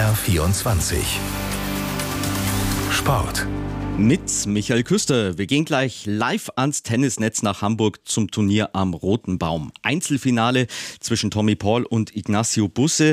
BR24 Sport. Mit Michael Küster. Wir gehen gleich live ans Tennisnetz nach Hamburg zum Turnier am Roten Baum. Einzelfinale zwischen Tommy Paul und Ignacio Busse.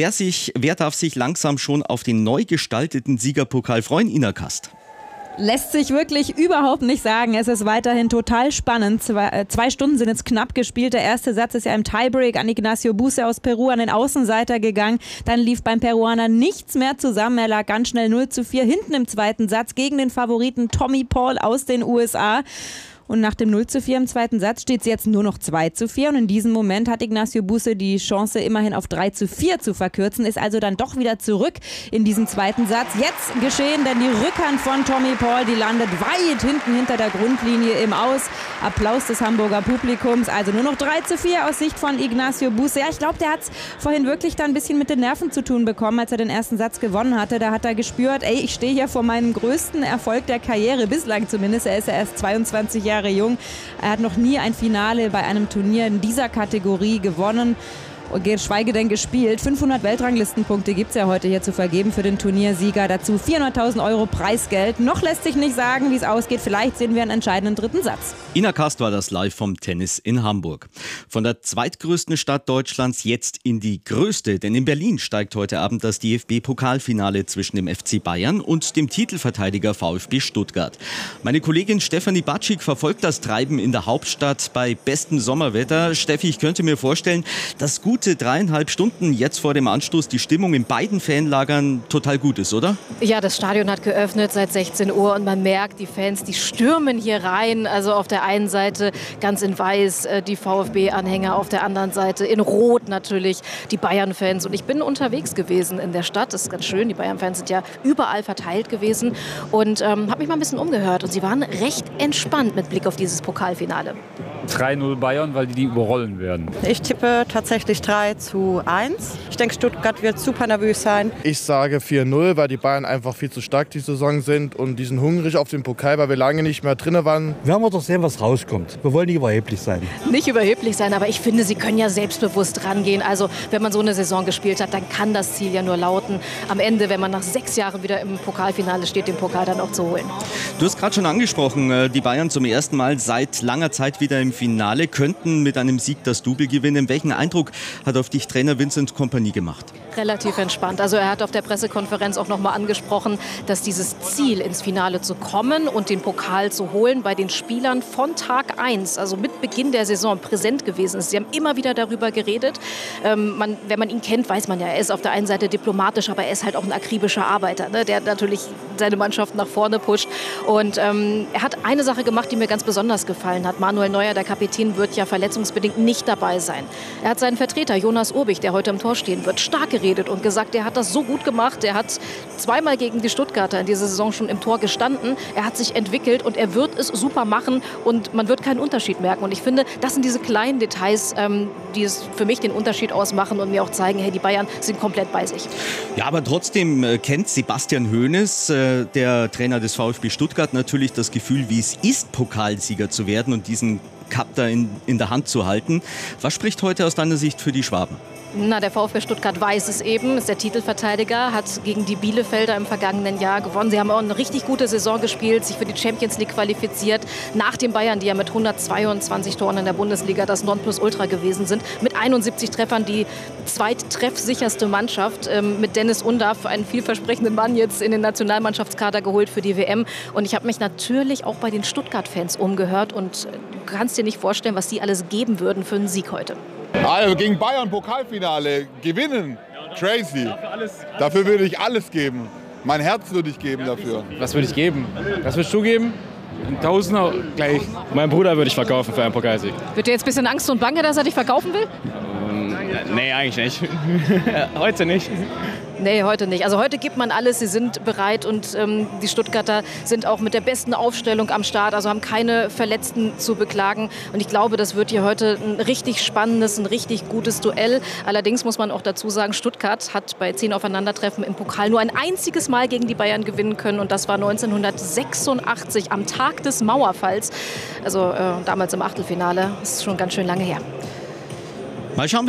Wer darf sich langsam schon auf den neu gestalteten Siegerpokal freuen, Ina Kast? Lässt sich wirklich überhaupt nicht sagen. Es ist weiterhin total spannend. Zwei Stunden sind jetzt knapp gespielt. Der erste Satz ist ja im Tiebreak an Ignacio Busse aus Peru an den Außenseiter gegangen. Dann lief beim Peruaner nichts mehr zusammen. Er lag ganz schnell 0:4 hinten im zweiten Satz gegen den Favoriten Tommy Paul aus den USA. Und nach dem 0:4 im zweiten Satz steht es jetzt nur noch 2:4. Und in diesem Moment hat Ignacio Busse die Chance, immerhin auf 3:4 zu verkürzen. Ist also dann doch wieder zurück in diesem zweiten Satz. Jetzt geschehen, denn die Rückhand von Tommy Paul, die landet weit hinten hinter der Grundlinie im Aus. Applaus des Hamburger Publikums. Also nur noch 3:4 aus Sicht von Ignacio Busse. Ja, ich glaube, der hat es vorhin wirklich da ein bisschen mit den Nerven zu tun bekommen, als er den ersten Satz gewonnen hatte. Da hat er gespürt, ich stehe hier vor meinem größten Erfolg der Karriere, bislang zumindest. Er ist ja erst 22 Jahre jung. Er hat noch nie ein Finale bei einem Turnier in dieser Kategorie gewonnen. Geschweige denn gespielt. 500 Weltranglistenpunkte gibt es ja heute hier zu vergeben für den Turniersieger. Dazu 400.000 Euro Preisgeld. Noch lässt sich nicht sagen, wie es ausgeht. Vielleicht sehen wir einen entscheidenden dritten Satz. Ina Kast war das live vom Tennis in Hamburg. Von der zweitgrößten Stadt Deutschlands jetzt in die größte. Denn in Berlin steigt heute Abend das DFB-Pokalfinale zwischen dem FC Bayern und dem Titelverteidiger VfB Stuttgart. Meine Kollegin Stefanie Batschik verfolgt das Treiben in der Hauptstadt bei bestem Sommerwetter. Steffi, ich könnte mir vorstellen, dass gute 3,5 Stunden jetzt vor dem Anstoß die Stimmung in beiden Fanlagern total gut ist, oder? Ja, das Stadion hat geöffnet seit 16 Uhr und man merkt, die Fans, die stürmen hier rein. Also auf der einen Seite ganz in weiß die VfB-Anhänger, auf der anderen Seite in rot natürlich die Bayern-Fans. Und ich bin unterwegs gewesen in der Stadt, das ist ganz schön, die Bayern-Fans sind ja überall verteilt gewesen und habe mich mal ein bisschen umgehört und sie waren recht entspannt mit Blick auf dieses Pokalfinale. 3-0 Bayern, weil die überrollen werden. Ich tippe tatsächlich 3:1. Ich denke, Stuttgart wird super nervös sein. Ich sage 4:0, weil die Bayern einfach viel zu stark die Saison sind und die sind hungrig auf den Pokal, weil wir lange nicht mehr drin waren. Wir haben doch sehen, was rauskommt. Wir wollen nicht überheblich sein. Nicht überheblich sein, aber ich finde, sie können ja selbstbewusst rangehen. Also wenn man so eine Saison gespielt hat, dann kann das Ziel ja nur lauten, am Ende, wenn man nach 6 Jahren wieder im Pokalfinale steht, den Pokal dann auch zu holen. Du hast gerade schon angesprochen, die Bayern zum ersten Mal seit langer Zeit wieder im Finale, könnten mit einem Sieg das Double gewinnen. Welchen Eindruck hat auf dich Trainer Vincent Kompany gemacht? Relativ entspannt. Also er hat auf der Pressekonferenz auch nochmal angesprochen, dass dieses Ziel, ins Finale zu kommen und den Pokal zu holen, bei den Spielern von Tag 1, also mit Beginn der Saison, präsent gewesen ist. Sie haben immer wieder darüber geredet. Wenn man ihn kennt, weiß man ja, er ist auf der einen Seite diplomatisch, aber er ist halt auch ein akribischer Arbeiter, ne, der natürlich seine Mannschaft nach vorne pusht. Und er hat eine Sache gemacht, die mir ganz besonders gefallen hat. Manuel Neuer, der Kapitän, wird ja verletzungsbedingt nicht dabei sein. Er hat seinen Vertreter Jonas Urbich, der heute im Tor stehen wird, stark geredet und gesagt, er hat das so gut gemacht. Er hat zweimal gegen die Stuttgarter in dieser Saison schon im Tor gestanden. Er hat sich entwickelt und er wird es super machen und man wird keinen Unterschied merken. Und ich finde, das sind diese kleinen Details, die es für mich den Unterschied ausmachen und mir auch zeigen, hey, die Bayern sind komplett bei sich. Ja, aber trotzdem kennt Sebastian Hoeneß, der Trainer des VfB Stuttgart, natürlich das Gefühl, wie es ist, Pokalsieger zu werden und diesen Cup da in der Hand zu halten. Was spricht heute aus deiner Sicht für die Schwaben? Na, der VfB Stuttgart weiß es eben, ist der Titelverteidiger, hat gegen die Bielefelder im vergangenen Jahr gewonnen. Sie haben auch eine richtig gute Saison gespielt, sich für die Champions League qualifiziert. Nach den Bayern, die ja mit 122 Toren in der Bundesliga das Nonplusultra gewesen sind. Mit 71 Treffern die zweittreffsicherste Mannschaft. Mit Dennis Undaff, einen vielversprechenden Mann, jetzt in den Nationalmannschaftskader geholt für die WM. Und ich habe mich natürlich auch bei den Stuttgart-Fans umgehört. Und du kannst dir nicht vorstellen, was die alles geben würden für einen Sieg heute. Also gegen Bayern Pokalfinale gewinnen, crazy. Dafür würde ich alles geben. Mein Herz würde ich geben dafür. Was würde ich geben? Was würdest du geben? Ein Tausender gleich. Meinen Bruder würde ich verkaufen für einen Pokalsieg. Wird dir jetzt ein bisschen Angst und Bange, dass er dich verkaufen will? Nee, eigentlich nicht. Heute nicht. Nee, heute nicht. Also heute gibt man alles, sie sind bereit und die Stuttgarter sind auch mit der besten Aufstellung am Start, also haben keine Verletzten zu beklagen. Und ich glaube, das wird hier heute ein richtig spannendes, ein richtig gutes Duell. Allerdings muss man auch dazu sagen, Stuttgart hat bei 10 Aufeinandertreffen im Pokal nur ein einziges Mal gegen die Bayern gewinnen können und das war 1986 am Tag des Mauerfalls. Also damals im Achtelfinale. Das ist schon ganz schön lange her. Mal schauen,